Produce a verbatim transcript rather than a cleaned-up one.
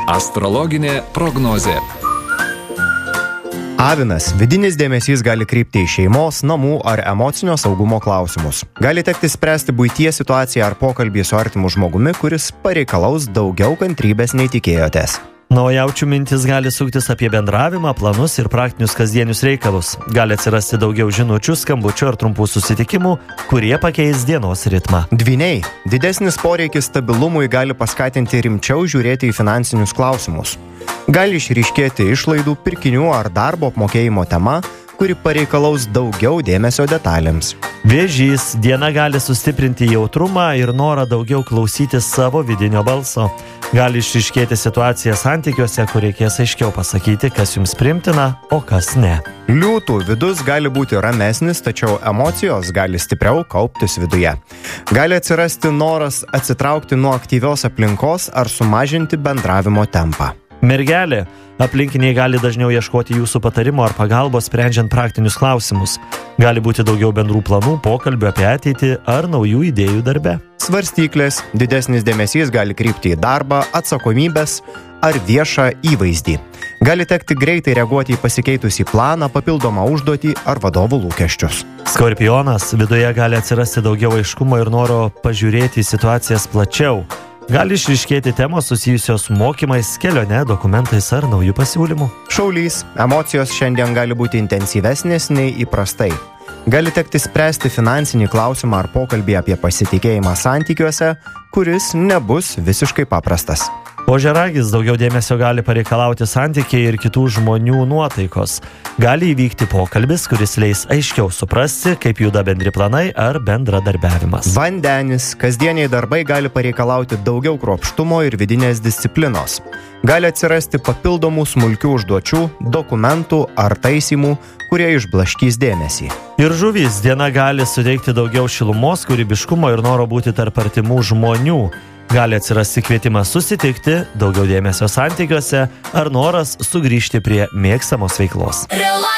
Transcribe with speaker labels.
Speaker 1: Astrologinė prognozė.
Speaker 2: Avinas, vidinis dėmesys gali krypti į šeimos, namų ar emocinio saugumo klausimus. Gali tekti spręsti buities situaciją ar pokalbį su artimu žmogumi, kuris pareikalaus daugiau kantrybės nei tikėjotės.
Speaker 3: Na, o jaučių mintis gali suktis apie bendravimą, planus ir praktinius kasdienius reikalus. Gali atsirasti daugiau žinučių, skambučių ar trumpų susitikimų, kurie pakeis dienos ritmą.
Speaker 2: Dvyniai, didesnis poreikis stabilumui gali paskatinti rimčiau žiūrėti į finansinius klausimus. Gali išryškėti išlaidų, pirkinių ar darbo apmokėjimo tema, kuri pareikalaus daugiau dėmesio detalėms.
Speaker 3: Vėžys, diena gali sustiprinti jautrumą ir norą daugiau klausytis savo vidinio balso. Gali išryškėti situacija santykiuose, kur reikės aiškiau pasakyti, kas jums priimtina, o kas ne.
Speaker 2: Liūtų, vidus gali būti ramesnis, tačiau emocijos gali stipriau kauptis viduje. Gali atsirasti noras atsitraukti nuo aktyvios aplinkos ar sumažinti bendravimo tempą.
Speaker 3: Mergelė, aplinkiniai gali dažniau ieškoti jūsų patarimo ar pagalbos sprendžiant praktinius klausimus. Gali būti daugiau bendrų planų, pokalbių apie ateitį ar naujų idėjų darbe.
Speaker 2: Svarstyklės, didesnis dėmesys gali krypti į darbą, atsakomybės ar viešą įvaizdį. Gali tekti greitai reaguoti į pasikeitusį planą, papildomą užduotį ar vadovų lūkesčius.
Speaker 3: Skorpionas, viduje gali atsirasti daugiau aiškumo ir noro pažiūrėti į situacijas plačiau. Gali išryškėti temos susijusios su mokymais, kelione, dokumentais ar naujų pasiūlymų.
Speaker 2: Šaulys, emocijos šiandien gali būti intensyvesnės nei įprastai. Gali tekti spręsti finansinį klausimą ar pokalbį apie pasitikėjimą santykiuose, kuris nebus visiškai paprastas.
Speaker 3: Ožiaragis, daugiau dėmesio gali pareikalauti santykiai ir kitų žmonių nuotaikos. Gali įvykti pokalbis, kuris leis aiškiau suprasti, kaip juda bendri planai ar bendradarbiavimas.
Speaker 2: Vandenis, kasdieniai darbai gali pareikalauti daugiau kruopštumo ir vidinės disciplinos. Gali atsirasti papildomų smulkių užduočių, dokumentų ar taisymų, kurie išblaškys dėmesį.
Speaker 3: Ir žuvys, diena gali suteikti daugiau šilumos, kūrybiškumo ir noro būti tarp artimų žmonių. Gali atsirasti kvietimas susitikti, daugiau dėmesio santykiuose ar noras sugrįžti prie mėgstamos veiklos.